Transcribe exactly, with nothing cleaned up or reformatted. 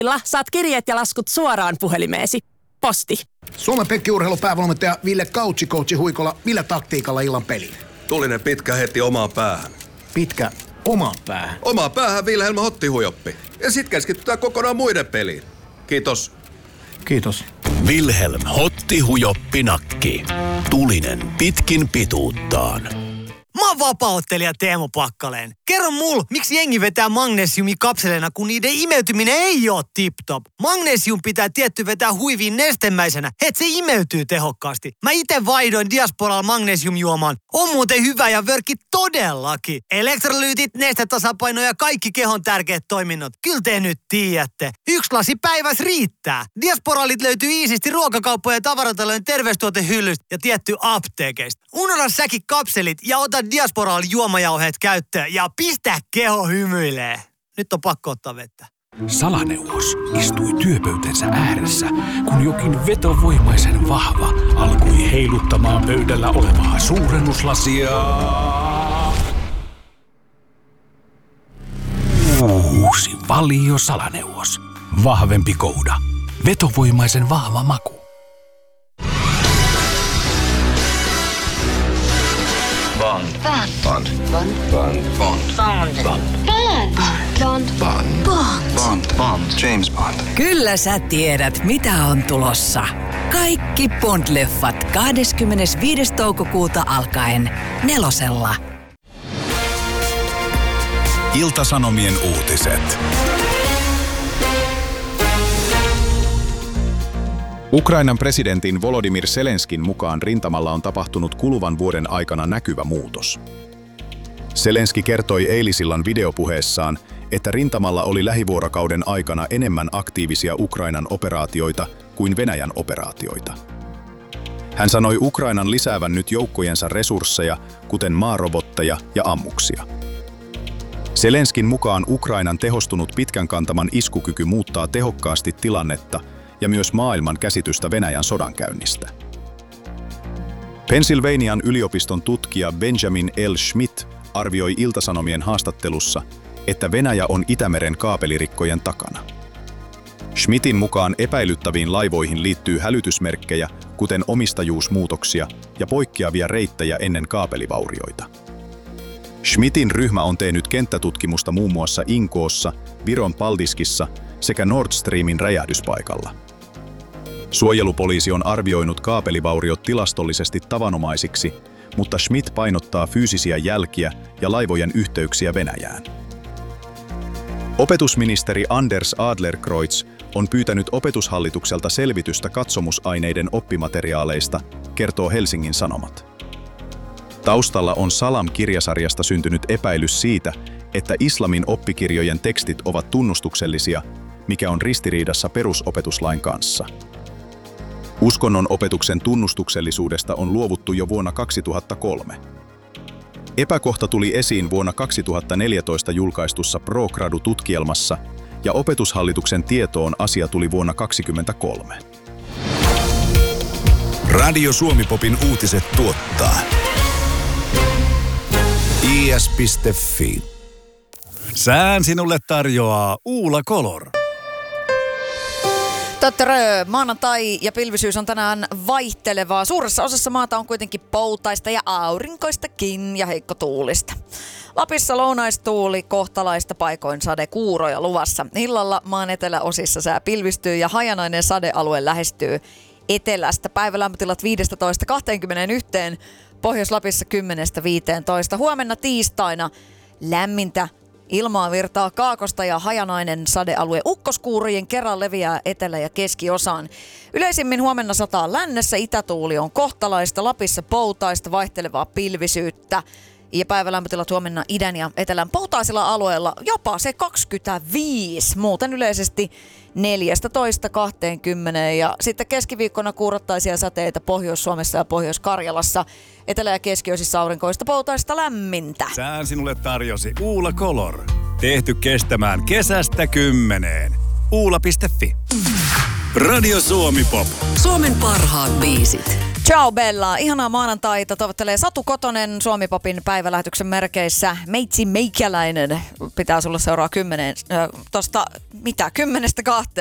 saat kirjeet ja laskut suoraan puhelimeesi. Posti. Suomen Pekki-urheilun päävalmentaja Ville Kautsi coachi Huikola. Millä taktiikalla illan peliin? Tulinen pitkä heti omaan päähän. Pitkä omaan päähän? Omaan päähän Vilhelm Hottihujoppi. Ja sit keskitytään kokonaan muiden peliin. Kiitos. Kiitos. Vilhelm Hottihujoppi nakki. Tulinen pitkin pituuttaan. Mä oon vapaa-ottelija Teemu Pakkaleen. Kerro mul, miksi jengi vetää magnesiumikapseleina, kun niiden imeytyminen ei oo tip-top. Magnesium pitää tietty vetää huiviin nestemäisenä, et se imeytyy tehokkaasti. Mä ite vaihdoin Diasporalla magnesiumjuomaan. On muuten hyvä ja vörkki todellakin. Elektrolyytit, nestetasapaino ja kaikki kehon tärkeät toiminnot. Kyllä te nyt tiedätte. Yksi lasi päiväs riittää. Diasporalit löytyy iisisti ruokakauppojen ja tavaratalojen terveystuotehyllystä ja tietty apteekeista. Unohda säkin kapselit ja ota Diasporal juomajauheet käyttöön ja pistä keho hymyilee. Nyt on pakko ottaa vettä. Salaneuvos istui työpöytänsä ääressä, kun jokin vetovoimaisen vahva alkoi heiluttamaan pöydällä olevaa suurennuslasia. Uusi Valio Salaneuvos. Vahvempi kouda. Vetovoimaisen vahva maku. Bond. Bond. Bond. Bond. Bond. Bond. Bond. Bond. Bond. Bond. James Bond. Kyllä sä tiedät, mitä on tulossa. Kaikki Bond-leffat kahdeskymmenesviides toukokuuta alkaen nelosella. Ilta-Sanomien uutiset. Ukrainan presidentin Volodymyr Zelenskin mukaan rintamalla on tapahtunut kuluvan vuoden aikana näkyvä muutos. Zelenski kertoi eilisillan videopuheessaan, että rintamalla oli lähivuorokauden aikana enemmän aktiivisia Ukrainan operaatioita kuin Venäjän operaatioita. Hän sanoi Ukrainan lisäävän nyt joukkojensa resursseja, kuten maarobotteja ja ammuksia. Zelenskin mukaan Ukrainan tehostunut pitkän kantaman iskukyky muuttaa tehokkaasti tilannetta ja myös maailman käsitystä Venäjän sodankäynnistä. Pennsylvanian yliopiston tutkija Benjamin L. Schmidt arvioi Ilta-Sanomien haastattelussa, että Venäjä on Itämeren kaapelirikkojen takana. Schmidtin mukaan epäilyttäviin laivoihin liittyy hälytysmerkkejä, kuten omistajuusmuutoksia ja poikkeavia reittejä ennen kaapelivaurioita. Schmidtin ryhmä on tehnyt kenttätutkimusta muun muassa Inkoossa, Viron Paldiskissa sekä Nord Streamin räjähdyspaikalla. Suojelupoliisi on arvioinut kaapelivauriot tilastollisesti tavanomaisiksi, mutta Schmidt painottaa fyysisiä jälkiä ja laivojen yhteyksiä Venäjään. Opetusministeri Anders Adlercreutz on pyytänyt opetushallitukselta selvitystä katsomusaineiden oppimateriaaleista, kertoo Helsingin Sanomat. Taustalla on Salam-kirjasarjasta syntynyt epäilys siitä, että islamin oppikirjojen tekstit ovat tunnustuksellisia, mikä on ristiriidassa perusopetuslain kanssa. Uskonnon opetuksen tunnustuksellisuudesta on luovuttu jo vuonna kaksituhattakolme. Epäkohta tuli esiin vuonna kaksituhattaneljätoista julkaistussa ProGradu-tutkielmassa ja opetushallituksen tietoon asia tuli vuonna kaksituhattakaksikymmentäkolme. Radio Suomi-popin uutiset tuottaa i s piste f i. Sään sinulle tarjoaa Uula Color. Töttörö, maanantai ja pilvisyys on tänään vaihtelevaa. Suuressa osassa maata on kuitenkin poutaista ja aurinkoistakin ja heikko tuulista. Lapissa lounaistuuli, kohtalaista paikoin sadekuuroja luvassa. Illalla maan eteläosissa sää pilvistyy ja hajanainen sadealue lähestyy etelästä. Päivälämpötilat viisitoista kaksikymmentäyksi, Pohjois-Lapissa kymmenestä viiteentoista. Huomenna tiistaina lämmintä. Ilmaa virtaa kaakosta ja hajanainen sadealue ukkoskuurojen kerran leviää etelä- ja keskiosaan. Yleisimmin huomenna sataa lännessä, itätuuli on kohtalaista, Lapissa poutaista, vaihtelevaa pilvisyyttä. Ja päivälämpötilat huomenna idän ja etelän poutaisilla alueilla jopa se kaksikymmentäviisi, muuten yleisesti neljätoista kaksikymmentä. Ja sitten keskiviikkona kuurottaisia säteitä Pohjois-Suomessa ja Pohjois-Karjalassa. Etelä- ja keskiosissa aurinkoista poutaista lämmintä. Sään sinulle tarjosi Uula Color. Tehty kestämään kesästä kymmeneen. Uula piste fi. Radio Suomi Pop. Suomen parhaat biisit. Ciao Bella, ihanaa maanantaita. Toivottelee Satu Kotonen Suomi-popin päivälähetyksen merkeissä. Meitsi Meikäläinen pitää sulla seuraa kymmeneen, äh, tosta mitä, kymmenestä kahteen.